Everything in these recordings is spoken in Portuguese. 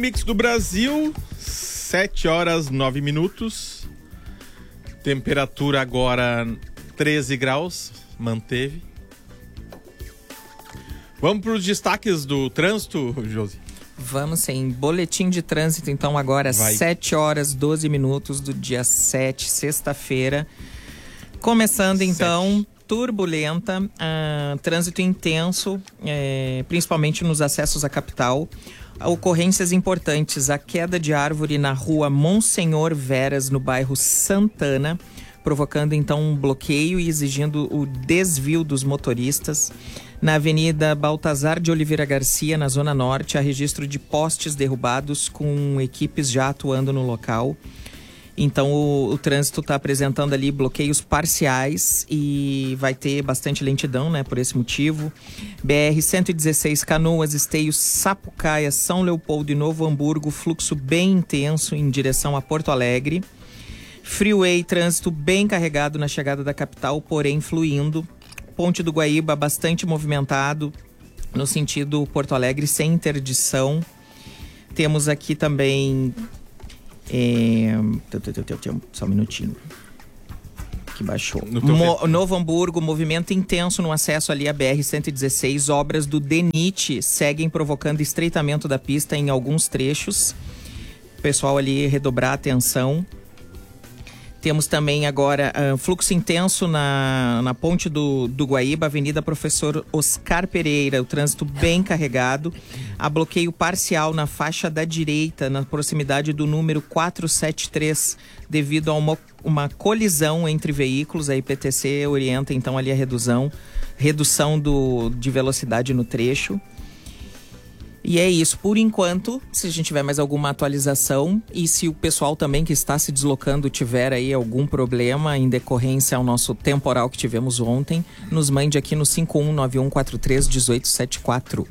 Mix do Brasil, 7 horas 9 minutos. Temperatura agora 13 graus, manteve. Vamos para os destaques do trânsito, Josi? Vamos sim. Boletim de trânsito, então, agora 7 horas 12 minutos do dia 7, sexta-feira. Começando, então, turbulenta, trânsito intenso, principalmente nos acessos à capital. Ocorrências importantes: a queda de árvore na rua Monsenhor Veras, no bairro Santana, provocando então um bloqueio e exigindo o desvio dos motoristas. Na Avenida Baltazar de Oliveira Garcia, na Zona Norte, há registro de postes derrubados com equipes já atuando no local. Então o trânsito está apresentando ali bloqueios parciais e vai ter bastante lentidão, né, por esse motivo. BR-116 Canoas, Esteio, Sapucaia, São Leopoldo e Novo Hamburgo, fluxo bem intenso em direção a Porto Alegre. Freeway, trânsito bem carregado na chegada da capital, porém fluindo. Ponte do Guaíba, bastante movimentado no sentido Porto Alegre, sem interdição. Temos aqui também... Só um minutinho. Que baixou. Novo Hamburgo, movimento intenso no acesso ali à BR-116. Obras do DENIT seguem provocando estreitamento da pista em alguns trechos. O pessoal ali redobrar a atenção. Temos também agora fluxo intenso na ponte do Guaíba, Avenida Professor Oscar Pereira, o trânsito bem carregado. Há bloqueio parcial na faixa da direita, na proximidade do número 473, devido a uma colisão entre veículos. A IPTC orienta então ali a redução de velocidade no trecho. E é isso, por enquanto. Se a gente tiver mais alguma atualização e se o pessoal também que está se deslocando tiver aí algum problema em decorrência ao nosso temporal que tivemos ontem, nos mande aqui no 5191431874.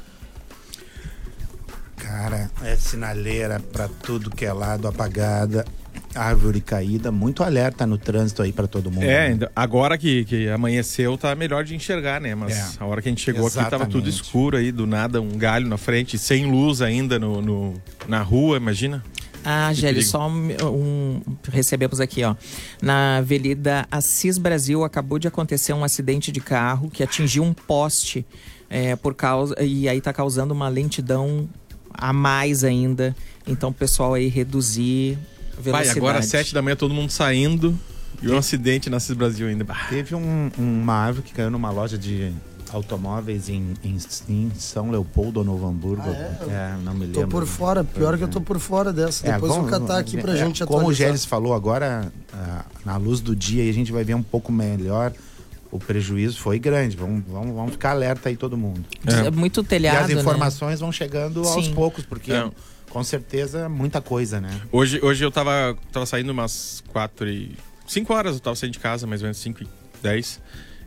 Cara, é sinaleira pra tudo que é lado, apagada, árvore caída, muito alerta no trânsito aí pra todo mundo. Né? Agora que amanheceu tá melhor de enxergar, né? Mas a hora que a gente chegou aqui tava tudo escuro aí, do nada um galho na frente, sem luz ainda na rua, imagina. Géli, só recebemos aqui, ó. Na Avenida Assis Brasil acabou de acontecer um acidente de carro que atingiu um poste e aí tá causando uma lentidão a mais ainda. Então o pessoal aí reduzir velocidade. Agora às 7 da manhã todo mundo saindo e um acidente na Assis Brasil ainda. Teve uma árvore que caiu numa loja de automóveis em São Leopoldo ou Novo Hamburgo. Não me lembro. Tô por fora, pior que eu tô por fora dessa. Depois vou catar aqui pra gente atualizar. Como o Gélis falou agora, na luz do dia, e a gente vai ver um pouco melhor. O prejuízo foi grande. Vamos ficar alerta aí todo mundo. É muito telhado, e as informações vão chegando aos poucos, porque com certeza muita coisa, né? Hoje eu tava saindo umas 5 horas, eu tava saindo de casa, mais ou menos 5h10.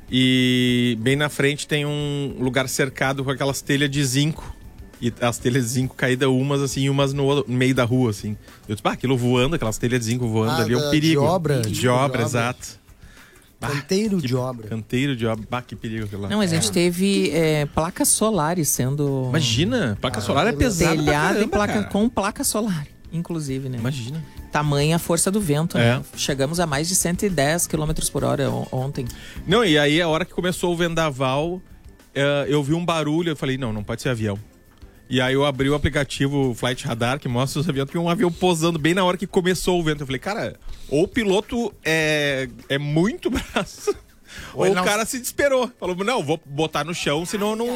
E bem na frente tem um lugar cercado com aquelas telhas de zinco. E as telhas de zinco caídas umas no meio da rua, assim. Eu disse, aquilo voando, aquelas telhas de zinco voando ali é um perigo. De obra, exato. Canteiro de obra. Canteiro de obra. Que perigo aquilo lá. Não, mas a gente teve placas solares sendo... Imagina, placa solar é pesada. Telhado com placa solar, inclusive, né? Imagina. Tamanha a força do vento, né? Chegamos a mais de 110 km por hora ontem. Não, e aí a hora que começou o vendaval, eu vi um barulho, eu falei, não pode ser avião. E aí eu abri o aplicativo Flight Radar, que mostra os aviões, tinha um avião posando bem na hora que começou o vento. Eu falei, cara, ou o piloto é muito braço, ou o cara se desesperou. Falou, não, vou botar no chão, senão não...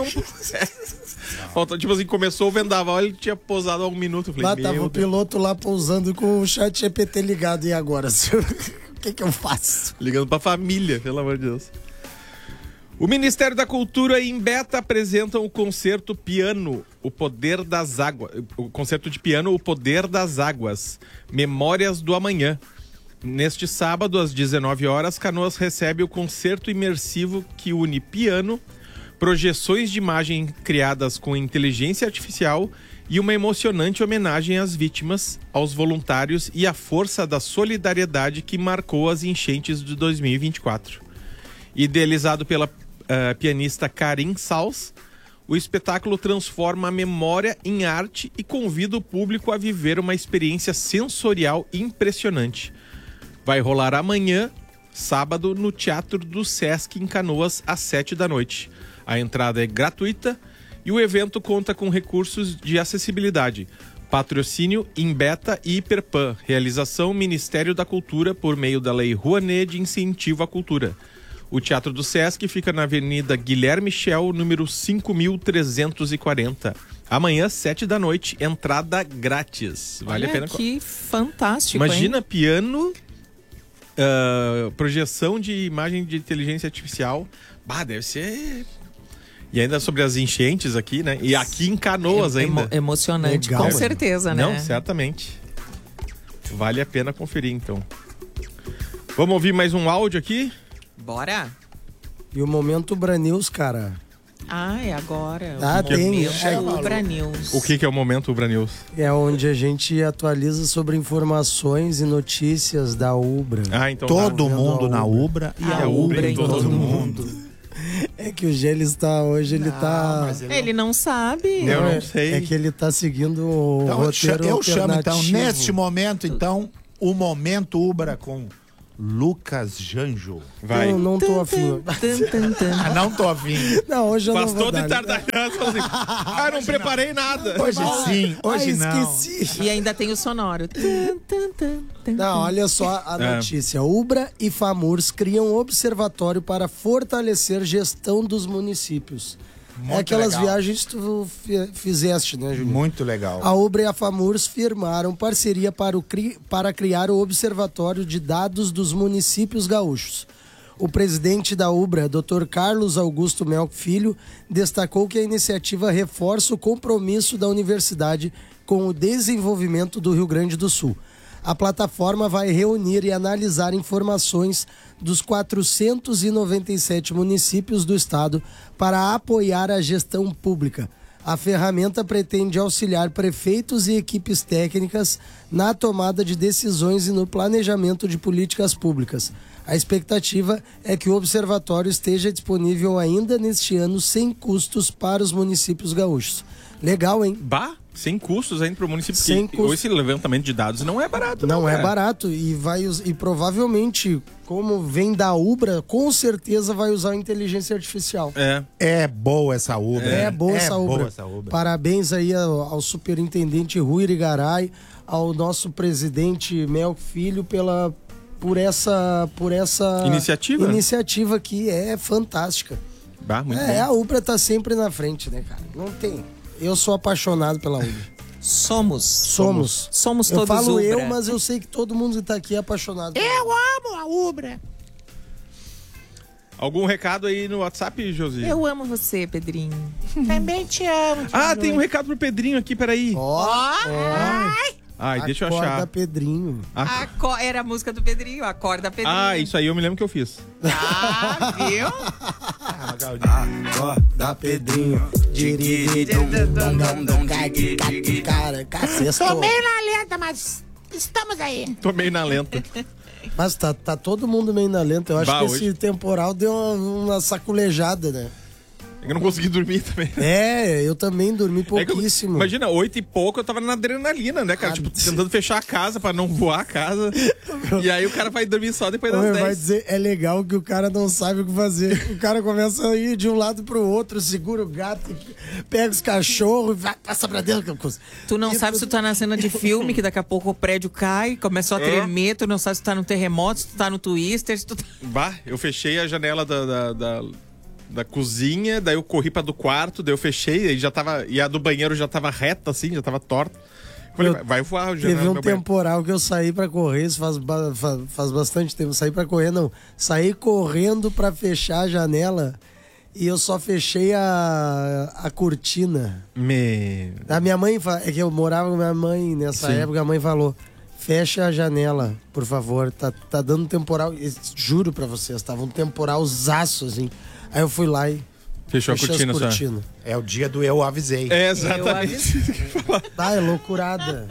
Faltou, tipo assim, começou o vendaval, ele tinha pousado há 1 minuto. Eu falei, lá tava o piloto lá pousando com o chat GPT ligado, e agora? O que eu faço? Ligando pra família, pelo amor de Deus. O Ministério da Cultura e Embeta apresentam o concerto Piano, O Poder das Águas. O concerto de piano, O Poder das Águas, Memórias do Amanhã. Neste sábado, às 19 horas, Canoas recebe o concerto imersivo que une piano, projeções de imagem criadas com inteligência artificial e uma emocionante homenagem às vítimas, aos voluntários e à força da solidariedade que marcou as enchentes de 2024. Idealizado pela pianista Karin Sals, o espetáculo transforma a memória em arte e convida o público a viver uma experiência sensorial impressionante. Vai rolar amanhã, sábado, no Teatro do Sesc, em Canoas, às 19h. A entrada é gratuita e o evento conta com recursos de acessibilidade. Patrocínio Imbeta e Hiperpan. Realização Ministério da Cultura por meio da Lei Rouanet de Incentivo à Cultura. O Teatro do Sesc fica na Avenida Guilherme Schell, número 5340. Amanhã, 19h, entrada grátis. Vale a pena. Que fantástico, Imagina, hein? piano, projeção de imagem de inteligência artificial. Bah, deve ser... E ainda sobre as enchentes aqui, né? E aqui em Canoas ainda. Emocionante, Legal, com certeza, né? Não, certamente. Vale a pena conferir, então. Vamos ouvir mais um áudio aqui? Bora! E o Momento Ubra News, cara. É agora. Ah, tem. Ubra News. O que é o Momento Ubra News? É onde a gente atualiza sobre informações e notícias da Ubra. Então Todo mundo na Ubra e A a Ubra Ubra em em todo todo mundo. É que o Gê, ele tá... mas Ele não sabe. Eu não sei. É que ele tá seguindo o Então, roteiro eu chamo, então, alternativo. neste momento, então, o Momento Ubra com Lucas Janjo. Vai. Eu não tô afim. Não tô afim. Não, hoje eu Faz não vou todo dar. entardalhado. Assim, não preparei nada. Hoje sim, hoje não. Esqueci. E ainda tem o sonoro. Não, olha só a notícia. Ubra e FAMURS criam observatório para fortalecer gestão dos municípios. Muito é aquelas legal. viagens que tu fizeste, né, Julinho? Muito legal. A Ubra e a FAMURS firmaram parceria para criar o Observatório de Dados dos Municípios Gaúchos. O presidente da Ubra, Dr. Carlos Augusto Melk Filho, destacou que a iniciativa reforça o compromisso da universidade com o desenvolvimento do Rio Grande do Sul. A plataforma vai reunir e analisar informações dos 497 municípios do estado para apoiar a gestão pública. A ferramenta pretende auxiliar prefeitos e equipes técnicas na tomada de decisões e no planejamento de políticas públicas. A expectativa é que o observatório esteja disponível ainda neste ano sem custos para os municípios gaúchos. Legal, hein? Bah, sem custos ainda para o município. Sem Porque custos. esse levantamento de dados não é barato. Não é cara. barato e provavelmente, como vem da Ubra, com certeza vai usar inteligência artificial. É boa essa Ubra. É boa essa Ubra. Boa essa Ubra. Parabéns aí ao superintendente Rui Irigaray, ao nosso presidente Melk Filho por essa iniciativa que é fantástica. Bah, muito A bom. Ubra tá sempre na frente, né, cara? Não tem. Eu sou apaixonado pela Ubra. Somos Eu todos falo Ubra. eu, mas eu sei que todo mundo que tá aqui é apaixonado. Eu amo a Ubra. Algum recado aí no WhatsApp, Josi? Eu amo você, Pedrinho. Também te amo. Tem um recado pro Pedrinho aqui, peraí. Ai, deixa eu Acorda, achar. Pedrinho. Era a música do Pedrinho, Acorda, Pedrinho. Isso aí eu me lembro que eu fiz. Viu? Acorda, Pedrinho. Tô meio na lenta, mas estamos aí. Tô meio na lenta. Mas tá todo mundo meio na lenta. Eu acho que hoje- esse temporal deu uma saculejada, né? Eu não consegui dormir também. Eu também dormi É que eu- pouquíssimo. imagina, 8 e pouco eu tava na adrenalina, né, cara? Tipo, tentando fechar a casa pra não voar a casa. E aí o cara vai dormir só depois das 10. Vai dizer, é legal que o cara não sabe o que fazer. O cara começa a ir de um lado pro outro, segura o gato, pega os cachorros e vai, passa pra dentro. Tu não sabe se tu tá na cena de filme, que daqui a pouco o prédio cai, começou a tremer, tu não sabe se tu tá no terremoto, se tu tá no Twister, se tu tá... Bah, eu fechei a janela da cozinha, daí eu corri pra do quarto, daí eu fechei, e a do banheiro já tava reta assim, já tava torta. Falei, vai voar o janela Teve do um meu banheiro. temporal que eu saí pra correr, isso faz bastante tempo. Saí pra correr, não. Saí correndo pra fechar a janela e eu só fechei a cortina. A minha mãe, é que eu morava com minha mãe nessa época, a mãe falou: fecha a janela, por favor, tá dando temporal. Juro pra vocês, tava um temporalzaço, assim. Aí eu fui lá e Fechou a cortina, só. É o dia do eu avisei. É, exatamente. É loucurada.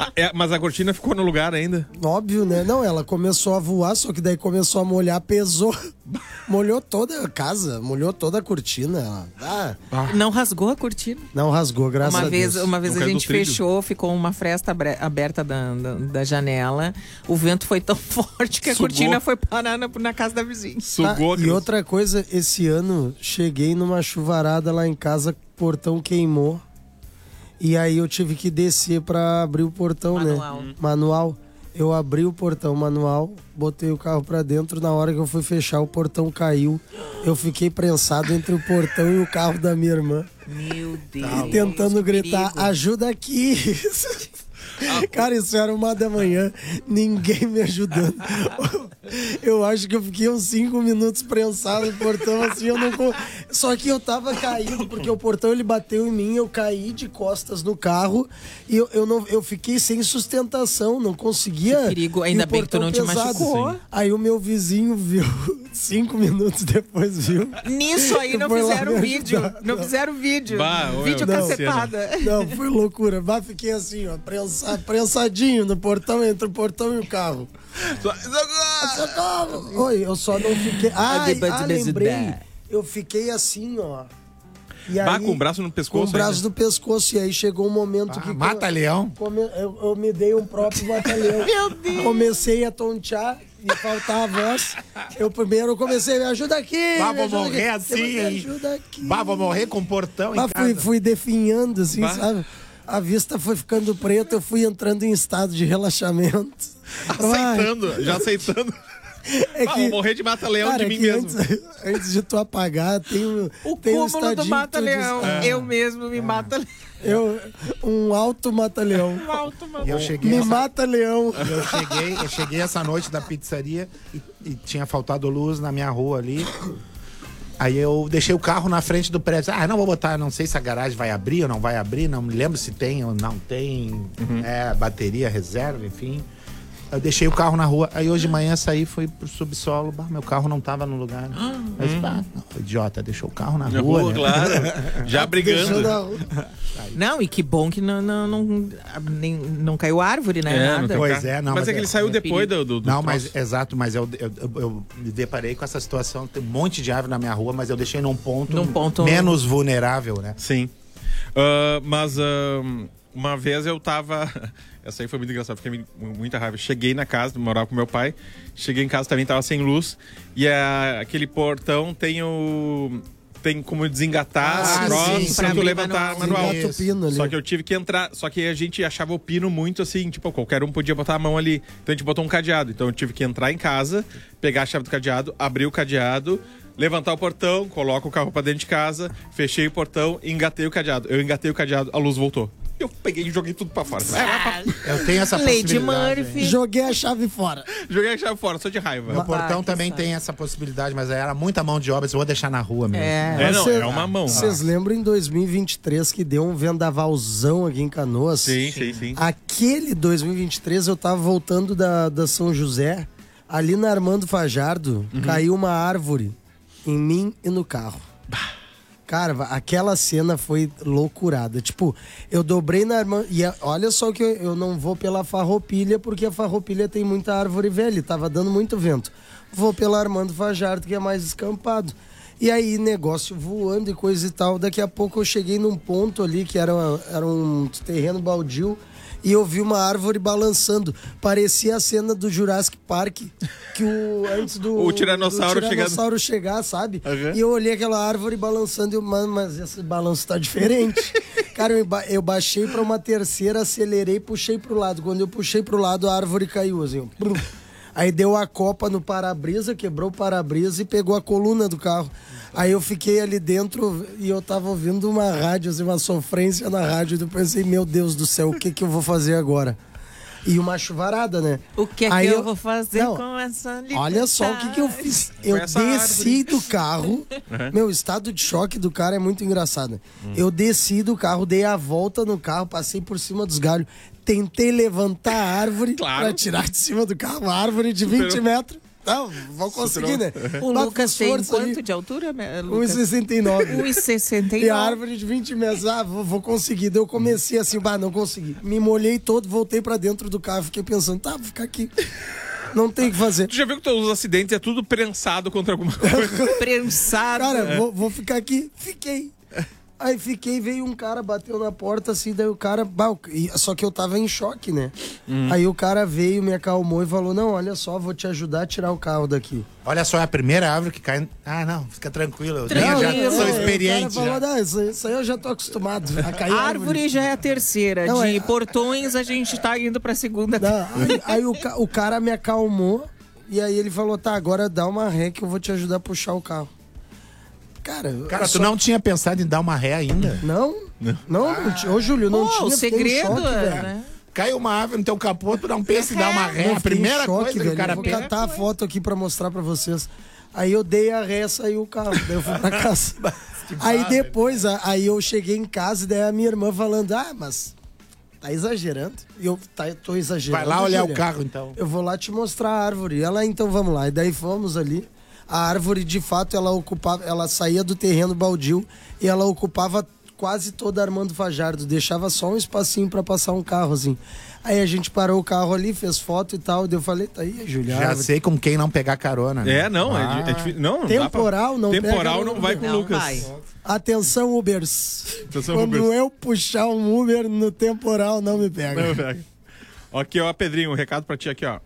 Mas a cortina ficou no lugar ainda? Óbvio, né? Não, ela começou a voar, só que daí começou a molhar, pesou. Molhou toda a casa, molhou toda a cortina. Não rasgou a cortina? Não rasgou, graças a Deus. Uma vez a gente fechou, ficou uma fresta aberta da janela. O vento foi tão forte que a cortina foi parar na casa da vizinha. Sugou. E outra coisa, esse ano cheguei numa chuvarada lá em casa, o portão queimou. E aí eu tive que descer pra abrir o portão, Manual. né? Manual. Eu abri o portão manual, botei o carro pra dentro, na hora que eu fui fechar, o portão caiu. Eu fiquei prensado entre o portão e o carro da minha irmã. Meu Deus. E tentando gritar, ajuda aqui. Cara, isso era 1h da manhã, ninguém me ajudando. Eu acho que eu fiquei uns 5 minutos prensado no portão, assim, eu não... Só que eu tava caído, porque o portão ele bateu em mim, eu caí de costas no carro e eu fiquei sem sustentação, não conseguia... Que perigo, ainda bem que tu não te machucou. Aí o meu vizinho viu, 5 minutos depois viu. Nisso aí não fizeram vídeo, não fizeram vídeo. Vídeo cacetada. Não, foi loucura. Fiquei assim, ó, prensadinho no portão, entre o portão e o carro. Socorro! Oi, eu só não fiquei... lembrei. Eu fiquei assim, ó. E aí, com o braço no pescoço? Com o braço no pescoço. E aí chegou um momento que... Mata-leão. Eu me dei um próprio mata-leão. Meu Deus! Comecei a tontear e faltar a voz. Eu comecei, me ajuda aqui. Vou morrer aqui. Assim, me ajuda aqui. Vou morrer com o portão em casa. Fui definhando, assim, sabe? A vista foi ficando preta, eu fui entrando em estado de relaxamento. Já aceitando. Vou morrer de mata-leão de mim mesmo. Antes de tu apagar, tem o cúmulo do mata-leão. Eu mesmo me mata-leão. Um alto mata-leão. Me mata-leão. Eu cheguei essa noite da pizzaria e tinha faltado luz na minha rua ali. Aí eu deixei o carro na frente do prédio. Não vou botar, não sei se a garagem vai abrir ou não vai abrir, não me lembro se tem ou não tem bateria, reserva, enfim. Eu deixei o carro na rua. Aí hoje de manhã saí, fui pro subsolo. Meu carro não tava no lugar. Eu disse, idiota, deixou o carro na rua, né? Claro. Já brigando. Não, e que bom que não caiu árvore, né? Nada. Pois é, não. Mas é que ele saiu depois do Não, mas exato, mas eu me deparei com essa situação. Tem um monte de árvore na minha rua, mas eu deixei num ponto menos vulnerável, né? Sim. Mas uma vez eu tava... Essa aí foi muito engraçada, fiquei muita raiva. Cheguei na casa, morava com meu pai. Cheguei em casa, também tava sem luz. E aquele portão tem como desengatar as troças pra tu levantar manual. Só que eu tive que entrar. Só que a gente achava o pino muito assim, tipo, qualquer um podia botar a mão ali. Então a gente botou um cadeado. Então eu tive que entrar em casa, pegar a chave do cadeado, abrir o cadeado, levantar o portão, coloco o carro pra dentro de casa, fechei o portão e engatei o cadeado. Eu engatei o cadeado, a luz voltou. Eu peguei e joguei tudo pra fora. Eu tenho essa Lady possibilidade. Murphy. Joguei a chave fora. Joguei a chave fora, só de raiva. O portão também tem essa possibilidade, mas era muita mão de obra, eu vou deixar na rua mesmo. É uma mão. Vocês lembram em 2023 que deu um vendavalzão aqui em Canoas? Sim. Aquele 2023 eu tava voltando da São José, ali na Armando Fajardo, caiu uma árvore em mim e no carro. Cara, aquela cena foi loucurada. Tipo, eu dobrei na Armando... E olha só que eu não vou pela Farroupilha, porque a Farroupilha tem muita árvore velha, e tava dando muito vento. Vou pela Armando Fajardo, que é mais descampado. E aí, negócio voando e coisa e tal. Daqui a pouco eu cheguei num ponto ali, que era um terreno baldio, e eu vi uma árvore balançando. Parecia a cena do Jurassic Park, que antes do tiranossauro chegar, sabe? E eu olhei aquela árvore balançando e eu, mano, mas esse balanço tá diferente. Cara, eu baixei pra uma terceira, acelerei e puxei pro lado. Quando eu puxei pro lado, a árvore caiu, assim. Aí deu a copa no para-brisa, quebrou o para-brisa e pegou a coluna do carro. Aí eu fiquei ali dentro e eu tava ouvindo uma rádio, assim, uma sofrência na rádio. E eu pensei, meu Deus do céu, o que eu vou fazer agora? E uma chuvarada, né? O que é que eu vou fazer com essa liberdade? Olha só o que eu fiz. Eu desci do carro. Meu, o estado de choque do cara é muito engraçado. Eu desci do carro, dei a volta no carro, passei por cima dos galhos. Tentei levantar a árvore pra tirar de cima do carro, uma árvore de 20 metros. Não, vou conseguir, né? O Mas Lucas com tem força ali, quanto de altura, Lucas? 1,69. 1,69. E a árvore de 20 metros. Ah, vou conseguir. Daí eu comecei assim, não consegui. Me molhei todo, voltei pra dentro do carro. Fiquei pensando, vou ficar aqui. Não tem o que fazer. Tu já viu que todos os acidentes é tudo prensado contra alguma coisa? Prensado. Cara, vou ficar aqui. Fiquei. Aí veio um cara, bateu na porta assim, daí o cara... Só que eu tava em choque, né? Aí o cara veio, me acalmou e falou, não, olha só, vou te ajudar a tirar o carro daqui. Olha só, é a primeira árvore que cai... Ah, não, fica tranquilo. Eu Tranquilo. já sou experiente. O cara falou, não, isso aí eu já tô acostumado a cair Árvore já é a terceira. Não, de portões a gente tá indo pra segunda. Não, aí o cara me acalmou e aí ele falou, tá, agora dá uma ré que eu vou te ajudar a puxar o carro. Cara, tu não tinha pensado em dar uma ré ainda? Não tinha. Ô, Júlio, não tinha. O segredo choque, é, velho. né? Cai uma árvore no teu capô, tu não pensa em dar uma ré. Eu A fiquei primeira em choque, coisa que velho. o cara Eu vou pensa. catar a foto aqui pra mostrar pra vocês. Aí eu dei a ré, saiu o carro. Daí eu fui pra casa. Aí depois, aí eu cheguei em casa e daí a minha irmã falando, mas tá exagerando. E eu tô exagerando. Vai lá olhar Júlia. o carro, então. Eu vou lá te mostrar a árvore. Ela, então vamos lá. E daí fomos ali. A árvore, de fato, ela saía do terreno baldio e ela ocupava quase toda Armando Fajardo. Deixava só um espacinho pra passar um carro, assim. Aí a gente parou o carro ali, fez foto e tal. Daí eu falei, tá aí, Juliana. Já sei com quem não pegar carona. Né? É difícil. Não, Temporal não pega. Temporal não vai com o Não Lucas. vai. Atenção, Ubers. Atenção, Quando Ubers. eu puxar um Uber no temporal, não me pega. Não pega. Aqui, ó, Pedrinho, um recado pra ti aqui, ó.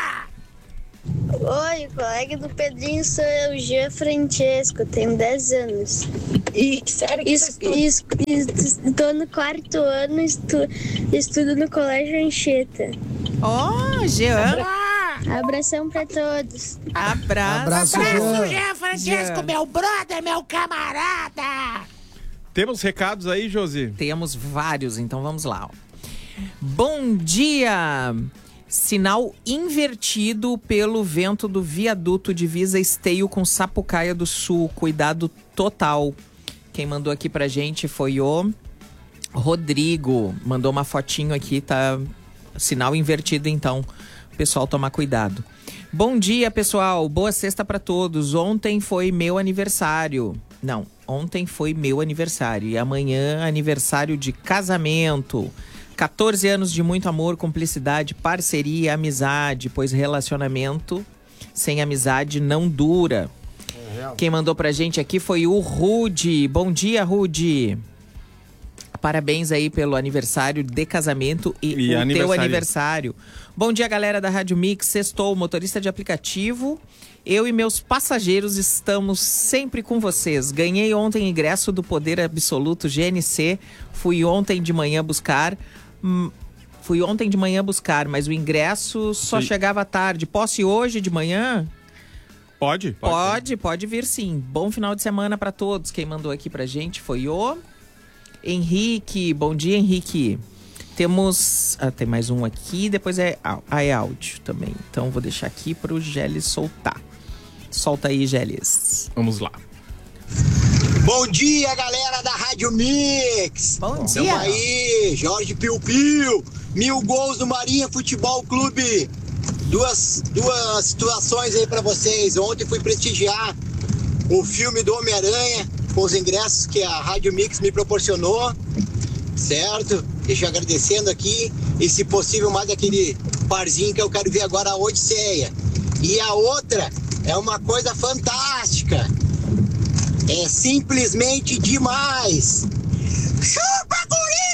Oi, o colega do Pedrinho sou eu, Jean Francesco, tenho 10 anos. E que sério que Estou no 4º ano, estudo no Colégio Anchieta. Jean. Abração pra todos. Abraço. Abraço, Jean Francesco, meu brother, meu camarada. Temos recados aí, Josi? Temos vários, então vamos lá. Bom dia! Sinal invertido pelo vento do viaduto divisa Esteio com Sapucaia do Sul. Cuidado total. Quem mandou aqui pra gente foi o Rodrigo. Mandou uma fotinho aqui, tá? Sinal invertido, então. Pessoal, tomar cuidado. Bom dia, pessoal. Boa sexta pra todos. Ontem foi meu aniversário. Não, ontem foi meu aniversário. E amanhã, aniversário de casamento. 14 anos de muito amor, cumplicidade, parceria e amizade, pois relacionamento sem amizade não dura. Quem mandou pra gente aqui foi o Rude. Bom dia, Rude. Parabéns aí pelo aniversário de casamento e o teu aniversário. Bom dia, galera da Rádio Mix. Sextou, motorista de aplicativo. Eu e meus passageiros estamos sempre com vocês. Ganhei ontem ingresso do Poder Absoluto GNC. Fui ontem de manhã buscar, mas o ingresso só chegava à tarde. Posso ir hoje de manhã? Pode Pode vir sim. Bom final de semana para todos. Quem mandou aqui pra gente foi o Henrique. Bom dia, Henrique. Temos... tem mais um aqui, depois é áudio também. Então vou deixar aqui pro Geles soltar. Solta aí, Geles. Vamos lá. Bom dia, galera da Rádio Mix. Bom dia. Tamo aí, Jorge Piu Piu. 1000 gols do Marinha Futebol Clube. Duas situações aí pra vocês. Ontem fui prestigiar o filme do Homem-Aranha com os ingressos que a Rádio Mix me proporcionou. Certo? Deixa eu agradecendo aqui. E se possível, mais aquele parzinho que eu quero ver agora, a Odisseia. E a outra é uma coisa fantástica. É simplesmente demais. Chupa,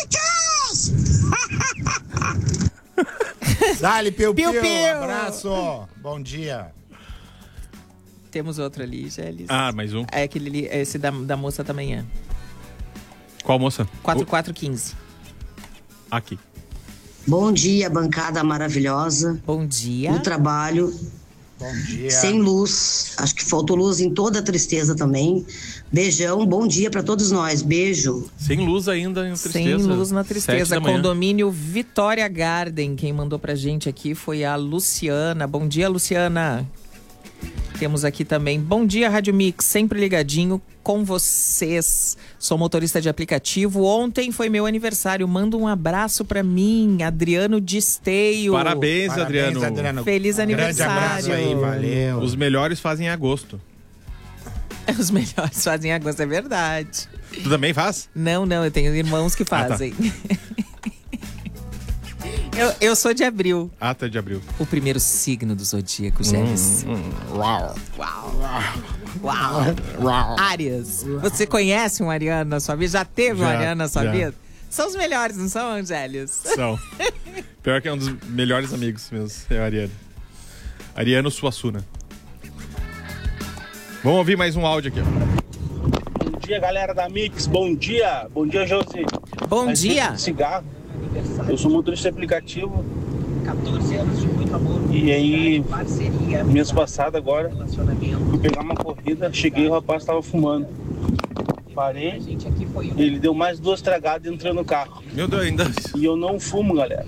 Corinthians! Dale, Piu Piu. Piu, Piu. Abraço. Bom dia. Temos outro ali, Geles. Mais um. É aquele ali, esse da moça da manhã. Qual moça? 4415. Aqui. Bom dia, bancada maravilhosa. Bom dia. No trabalho. Bom dia. Sem luz. Acho que faltou luz em toda a tristeza também. Beijão, bom dia pra todos nós. Beijo. Sem luz ainda na tristeza. Sem luz na 7 tristeza. da manhã. Condomínio Vitória Garden. Quem mandou pra gente aqui foi a Luciana. Bom dia, Luciana. Temos aqui também, bom dia Rádio Mix, sempre ligadinho com vocês. Sou motorista de aplicativo, ontem foi meu aniversário, manda um abraço pra mim, Adriano de Esteio. Parabéns, Adriano. Feliz aniversário. Grande abraço aí, valeu. Os melhores fazem em agosto. Os melhores fazem em agosto, é verdade. Tu também faz? Não, eu tenho irmãos que fazem. Eu sou de abril. Ah, tá de abril. O primeiro signo do zodíaco, Gêmeos. Uau. Áries. Você conhece um ariano na sua vida? Já teve um ariano na sua vida? São os melhores, não são, Angélios? São. Pior que é um dos melhores amigos mesmo, é o Ariano. Ariano Suassuna. Vamos ouvir mais um áudio aqui, ó. Bom dia, galera da Mix. Bom dia. Bom dia, Josi. Bom dia. Cigarro. Eu sou motorista de aplicativo. 14 anos de muito amor. E aí, mês passado agora, fui pegar uma corrida, cheguei e o rapaz estava fumando. Parei, ele deu mais 2 tragadas e entrou no carro. Meu Deus, ainda. E eu não fumo, galera.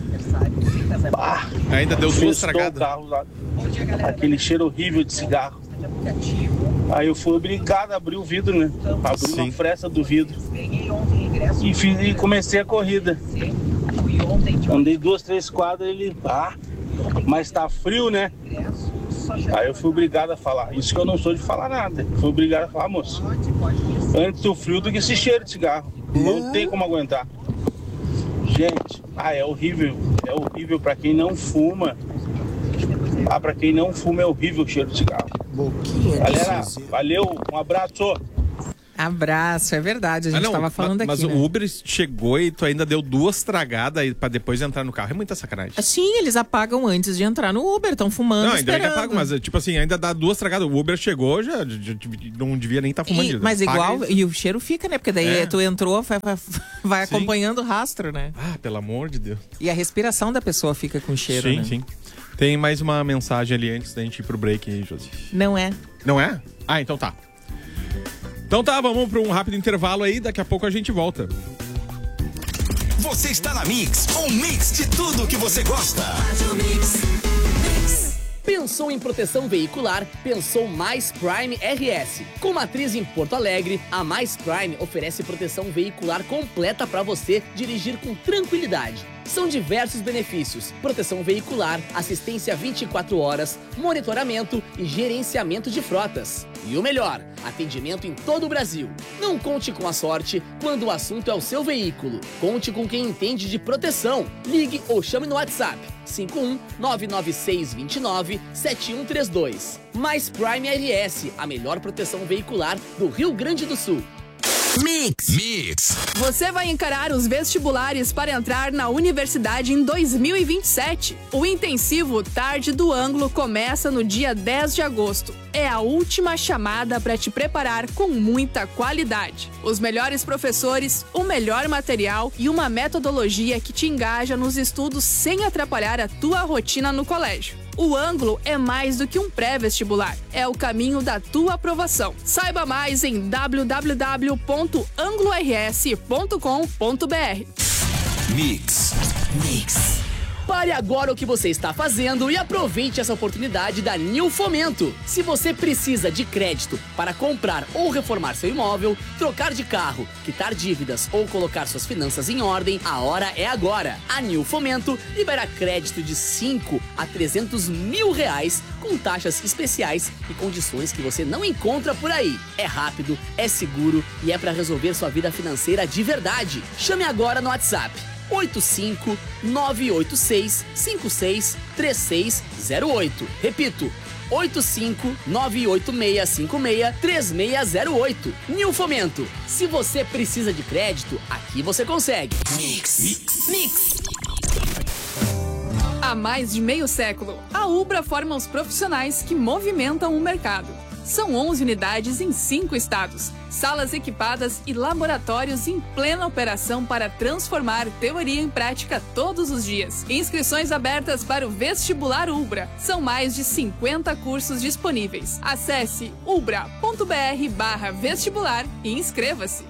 Ainda deu 2 tragadas. O carro lá. Aquele cheiro horrível de cigarro. Aí eu fui obrigado a abrir o vidro, né? Abri uma fresta do vidro. E comecei a corrida. Andei 2, 3 quadras, ele... mas tá frio, né? Aí eu fui obrigado a falar. Isso que eu não sou de falar nada. Fui obrigado a falar, moço. Antes o frio do que esse cheiro de cigarro. Não tem como aguentar. Gente, é horrível. É horrível pra quem não fuma. Pra quem não fuma é horrível o cheiro de cigarro. Galera, valeu. Um abraço. Abraço, é verdade, a gente tava falando mas aqui, o Uber chegou e tu ainda deu 2 tragadas pra depois entrar no carro. É muita sacanagem. Sim, eles apagam antes de entrar no Uber, estão fumando, não, ainda esperando. Bem que apagam, mas tipo assim, ainda dá 2 tragadas. O Uber chegou, já não devia nem estar fumando. Mas igual, e o cheiro fica, né? Porque daí tu entrou, vai acompanhando o rastro, né? Pelo amor de Deus. E a respiração da pessoa fica com cheiro, né? Sim. Tem mais uma mensagem ali antes da gente ir pro break aí, Josi. Não é. Não é? Então tá. Então tá, vamos para um rápido intervalo aí, daqui a pouco a gente volta. Você está na Mix, um mix de tudo que você gosta. Pensou em proteção veicular? Pensou Mais Prime RS. Com matriz em Porto Alegre, a Mais Prime oferece proteção veicular completa para você dirigir com tranquilidade. São diversos benefícios: proteção veicular, assistência 24 horas, monitoramento e gerenciamento de frotas. E o melhor, atendimento em todo o Brasil. Não conte com a sorte quando o assunto é o seu veículo. Conte com quem entende de proteção. Ligue ou chame no WhatsApp 51-99629-7132. Mais Prime RS, a melhor proteção veicular do Rio Grande do Sul. Mix. Você vai encarar os vestibulares para entrar na universidade em 2027. O intensivo Tarde do Ângulo começa no dia 10 de agosto. É a última chamada para te preparar com muita qualidade. Os melhores professores, o melhor material e uma metodologia que te engaja nos estudos sem atrapalhar a tua rotina no colégio. O Ângulo é mais do que um pré-vestibular. É o caminho da tua aprovação. Saiba mais em www.anglors.com.br. Mix. Pare agora o que você está fazendo e aproveite essa oportunidade da New Fomento. Se você precisa de crédito para comprar ou reformar seu imóvel, trocar de carro, quitar dívidas ou colocar suas finanças em ordem, a hora é agora. A New Fomento libera crédito de 5 a 300 mil reais com taxas especiais e condições que você não encontra por aí. É rápido, é seguro e é para resolver sua vida financeira de verdade. Chame agora no WhatsApp 85-986-56-3608. Repito, 85-986-56-3608. New Fomento. Se você precisa de crédito, aqui você consegue. Mix. Há mais de meio século, a Ubra forma os profissionais que movimentam o mercado. São 11 unidades em 5 estados, salas equipadas e laboratórios em plena operação para transformar teoria em prática todos os dias. Inscrições abertas para o Vestibular Ubra. São mais de 50 cursos disponíveis. Acesse ubra.br/vestibular e inscreva-se.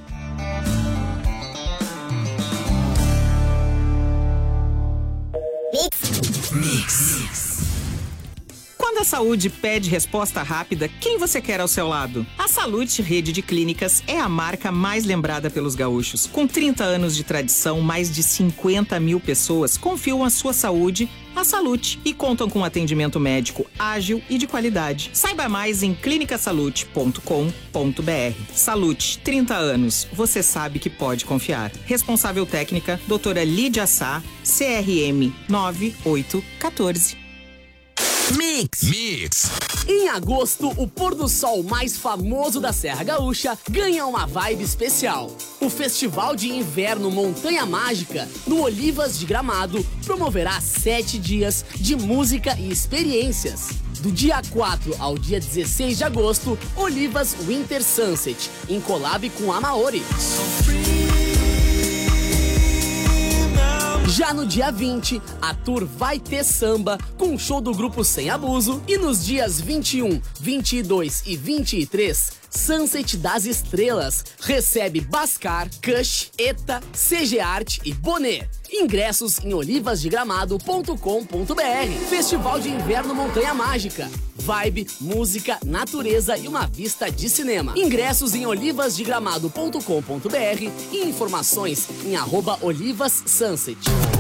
Quando Quando a saúde pede resposta rápida, quem você quer ao seu lado? A Salute Rede de Clínicas é a marca mais lembrada pelos gaúchos. Com 30 anos de tradição, mais de 50 mil pessoas confiam a sua saúde à Salute e contam com atendimento médico ágil e de qualidade. Saiba mais em clinicasalute.com.br. Salute, 30 anos. Você sabe que pode confiar. Responsável técnica, doutora Lídia Sá, CRM 9814. Mix. Em agosto, o pôr do sol mais famoso da Serra Gaúcha ganha uma vibe especial. O Festival de Inverno Montanha Mágica, no Olivas de Gramado, promoverá 7 dias de música e experiências. Do dia 4 ao dia 16 de agosto, Olivas Winter Sunset, em collab com a Maori. Já no dia 20, a tour vai ter samba com show do grupo Sem Abuso. E nos dias 21, 22 e 23, Sunset das Estrelas recebe Bascar, Kush, Eta, CG Art e Bonet. Ingressos em olivasdegramado.com.br. Festival de Inverno Montanha Mágica. Vibe, música, natureza e uma vista de cinema. Ingressos em olivasdegramado.com.br e informações em @olivassunset.